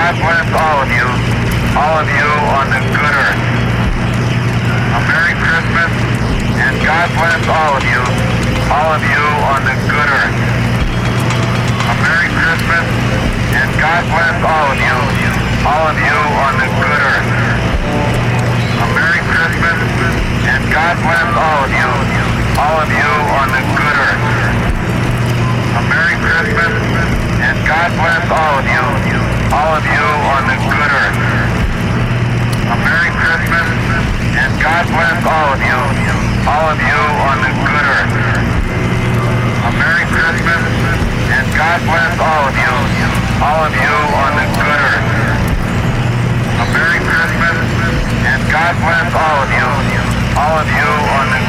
God bless all of you on the good earth. A Merry Christmas, and God bless all of you on the good earth. A Merry Christmas, and God bless all of you on the good earth. A Merry Christmas, and God bless all of you on the good earth. A Merry Christmas, and God bless all of you on the good earth. A Merry Christmas, and God bless all of you on the good earth. A Merry Christmas, and God bless all of you on the good earth. A Merry Christmas, and God bless all of you on the